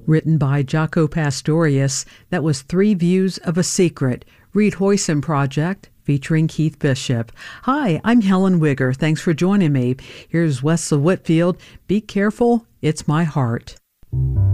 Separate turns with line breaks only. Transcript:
Written by Jaco Pastorius, that was Three Views of a Secret, Reed Hoyson Project, featuring Keith Bishop. Hi, I'm Helen Wigger. Thanks for joining me. Here's Wessel Whitfield. Be careful, it's my heart.